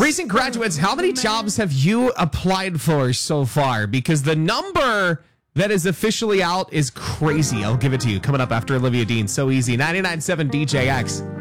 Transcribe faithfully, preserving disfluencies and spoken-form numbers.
Recent graduates, how many jobs have you applied for so far? Because the number that is officially out is crazy. I'll give it to you coming up after Olivia Dean. So easy. ninety-nine point seven D J X.